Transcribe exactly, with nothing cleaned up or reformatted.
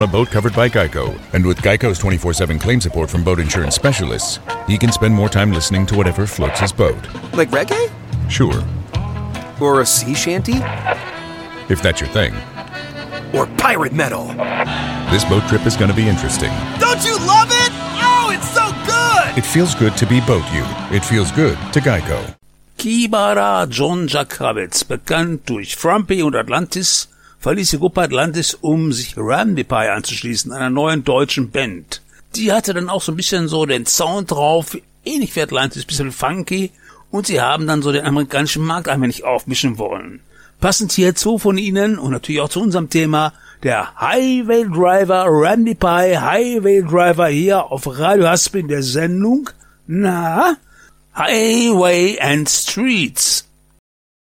A boat covered by Geico. And with Geico's twenty-four seven claim support from boat insurance specialists, he can spend more time listening to whatever floats his boat. Like reggae? Sure. Or a sea shanty? If that's your thing. Or pirate metal? This boat trip is going to be interesting. Don't you love it? Oh, it's so good! It feels good to be boat you. It feels good to Geico. Kibara John Jack Kravitz, bekannt durch Frumpy und Atlantis, verließ die Gruppe Atlantis, um sich Randy Pie anzuschließen, einer neuen deutschen Band. Die hatte dann auch so ein bisschen so den Sound drauf, ähnlich wie Atlantis, ein bisschen funky, und sie haben dann so den amerikanischen Markt ein wenig aufmischen wollen. Passend hierzu von ihnen und natürlich auch zu unserem Thema, der Highway Driver Randy Pie, Highway Driver hier auf Radio Haspel in der Sendung, na, Highway and Streets.